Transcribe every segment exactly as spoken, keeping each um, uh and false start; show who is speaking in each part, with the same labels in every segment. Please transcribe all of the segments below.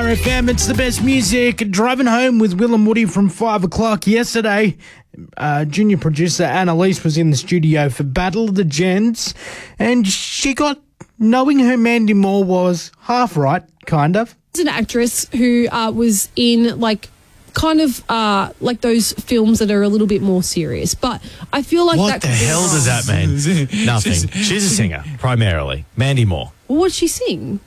Speaker 1: Power F M. It's the best music. Driving home with Will and Woody from five o'clock yesterday. Uh, junior producer Annalise was in the studio for Battle of the Gens, and she got knowing who Mandy Moore was half right, kind of.
Speaker 2: She's an actress who uh, was in like kind of uh, like those films that are a little bit more serious, but I feel like
Speaker 3: what
Speaker 2: that
Speaker 3: the hell does that mean? Nothing. She's a singer, primarily. Mandy Moore.
Speaker 2: Well, what'd she sing?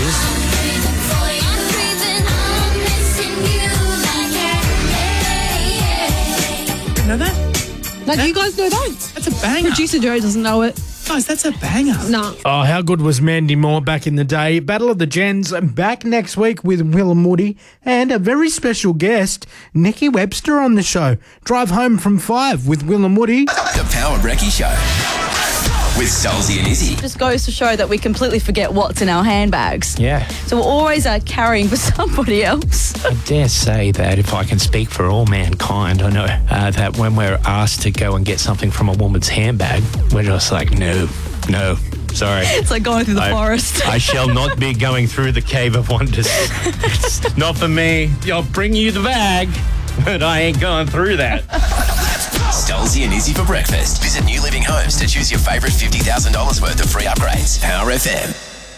Speaker 4: Know that?
Speaker 2: Like,
Speaker 4: that,
Speaker 2: you guys know that?
Speaker 4: That's a banger.
Speaker 2: Producer Joe doesn't know it.
Speaker 4: Guys, that's a banger.
Speaker 2: No.
Speaker 1: Oh, how good was Mandy Moore back in the day? Battle of the Gens back next week with Will and Woody, and a very special guest, Nikki Webster, on the show. Drive home from five with Will and Woody.
Speaker 5: The Power Brekkie Show with Stolzy and Izzy.
Speaker 6: Just goes to show that we completely forget what's in our handbags.
Speaker 7: Yeah.
Speaker 6: So we're always uh, carrying for somebody else.
Speaker 7: I dare say that if I can speak for all mankind, I know uh, that when we're asked to go and get something from a woman's handbag, we're just like, no, no, sorry.
Speaker 6: It's like going through the
Speaker 7: I,
Speaker 6: forest.
Speaker 7: I shall not be going through the Cave of Wonders. It's not for me. I'll bring you the bag, but I ain't going through that.
Speaker 5: Stolzy and Izzy for breakfast. Visit New Living Homes to choose your favourite fifty thousand dollars worth of free upgrades. Power F M.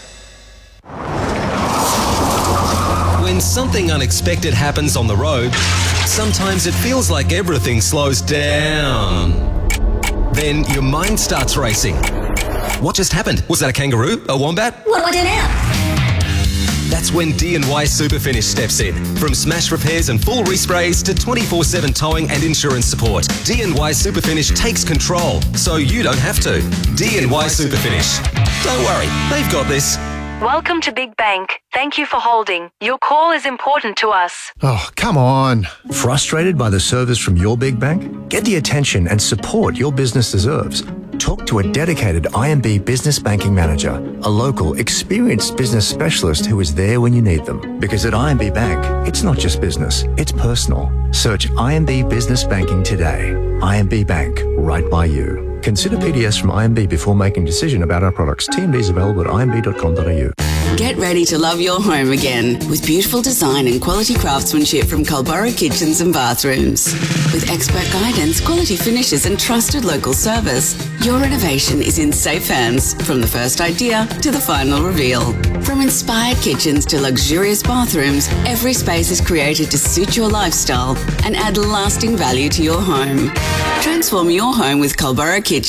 Speaker 8: When something unexpected happens on the road, sometimes it feels like everything slows down. Then your mind starts racing. What just happened? Was that a kangaroo? A wombat?
Speaker 9: What do I do now?
Speaker 8: That's when D and Y Superfinish steps in. From smash repairs and full resprays to twenty-four seven towing and insurance support, D and Y Superfinish takes control so you don't have to. D and Y Superfinish. Don't worry, they've got this.
Speaker 10: Welcome to Big Bank. Thank you for holding. Your call is important to us.
Speaker 11: Oh, come on. Frustrated by the service from your big bank? Get the attention and support your business deserves. Talk to a dedicated I M B business banking manager, a local, experienced business specialist who is there when you need them. Because at I M B Bank, it's not just business, it's personal. Search I M B Business Banking today. I M B Bank, right by you. Consider P D S from I M B before making a decision about our products. T M D is available at I M B dot com dot a u.
Speaker 12: Get ready to love your home again with beautiful design and quality craftsmanship from Culburra Kitchens and Bathrooms. With expert guidance, quality finishes and trusted local service, your renovation is in safe hands from the first idea to the final reveal. From inspired kitchens to luxurious bathrooms, every space is created to suit your lifestyle and add lasting value to your home. Transform your home with Culburra Kitchens.